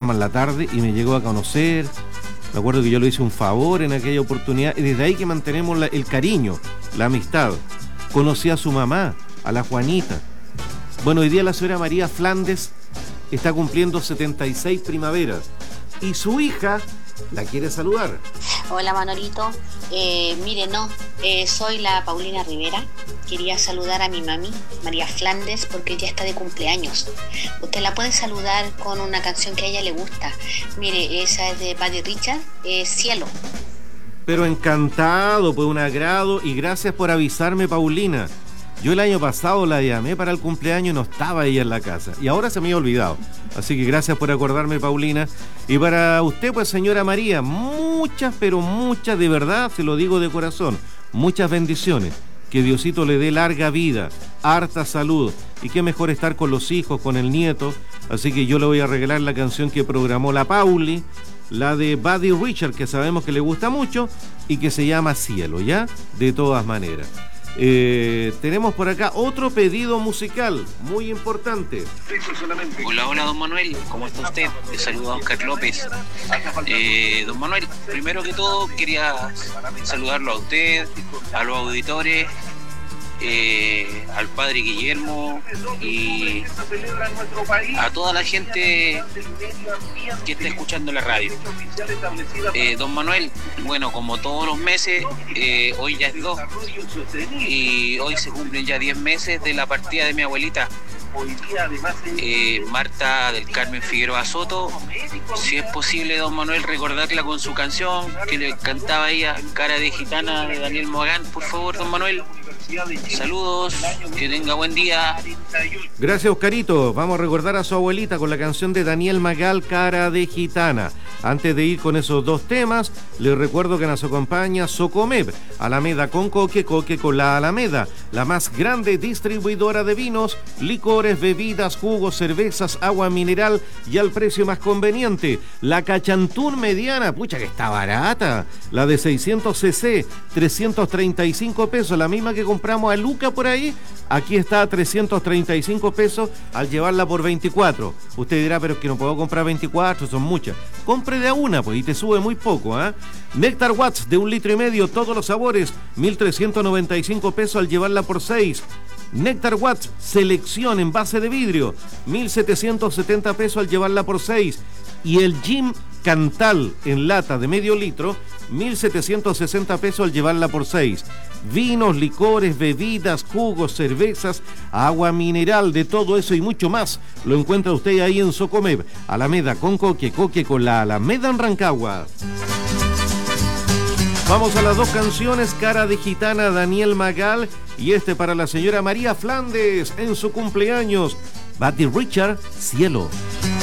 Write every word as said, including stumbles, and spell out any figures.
programa en la tarde y me llegó a conocer. Me acuerdo que yo le hice un favor en aquella oportunidad y desde ahí que mantenemos la, el cariño, la amistad. Conocí a su mamá, a la Juanita. Bueno, hoy día la señora María Flandes está cumpliendo setenta y seis primaveras y su hija la quiere saludar. Hola Manolito, eh, mire no, eh, soy la Paulina Rivera. Quería saludar a mi mami, María Flandes, porque ella está de cumpleaños. Usted la puede saludar con una canción que a ella le gusta. Mire, esa es de Buddy Richard, eh, Cielo. Pero encantado, pues un agrado y gracias por avisarme, Paulina. Yo el año pasado la llamé para el cumpleaños y no estaba ella en la casa. Y ahora se me había olvidado. Así que gracias por acordarme, Paulina. Y para usted, pues, señora María, muchas, pero muchas, de verdad, se lo digo de corazón, muchas bendiciones. Que Diosito le dé larga vida, harta salud. Y qué mejor estar con los hijos, con el nieto. Así que yo le voy a regalar la canción que programó la Pauli, la de Buddy Richard, que sabemos que le gusta mucho, y que se llama Cielo, ¿ya? De todas maneras. Eh, tenemos por acá otro pedido musical muy importante. Hola, hola, don Manuel, ¿cómo está usted? Le saluda a Oscar López. Eh, don Manuel, primero que todo quería saludarlo a usted, a los auditores, eh, al padre Guillermo y a toda la gente que está escuchando la radio. Eh, don Manuel, bueno, como todos los meses, eh, hoy ya es dos y hoy se cumplen ya diez meses de la partida de mi abuelita, eh, Marta del Carmen Figueroa Soto. Si es posible, don Manuel, recordarla con su canción que le cantaba ella, Cara de Gitana, de Daniel Magán, por favor, don Manuel. Saludos, que tenga buen día. Gracias, Oscarito. Vamos a recordar a su abuelita con la canción de Daniel Magal, Cara de Gitana. Antes de ir con esos dos temas, les recuerdo que nos acompaña Socomeb, Alameda con Coque, Coque con la Alameda, la más grande distribuidora de vinos, licores, bebidas, jugos, cervezas, agua mineral y al precio más conveniente. La Cachantún mediana, pucha que está barata. La de seiscientos centilitros, trescientos treinta y cinco pesos, la misma que compramos a Luca por ahí, aquí está a trescientos treinta y cinco pesos al llevarla por veinticuatro. Usted dirá, pero es que no puedo comprar veinticuatro, son muchas. Compre de a una, pues, y te sube muy poco, ¿ah? ¿eh? Néctar Watts de un litro y medio, todos los sabores, mil trescientos noventa y cinco pesos al llevarla por seis. Néctar Watts, selección en base de vidrio, mil setecientos setenta pesos al llevarla por seis. Y el Jim Cantal en lata de medio litro, mil setecientos sesenta pesos al llevarla por seis. Vinos, licores, bebidas, jugos, cervezas, agua mineral, de todo eso y mucho más lo encuentra usted ahí en Socomeb, Alameda con Coque, Coque con la Alameda en Rancagua. Vamos a las dos canciones, Cara de Gitana, Daniel Magal, y este para la señora María Flandes en su cumpleaños, Buddy Richard, Cielo.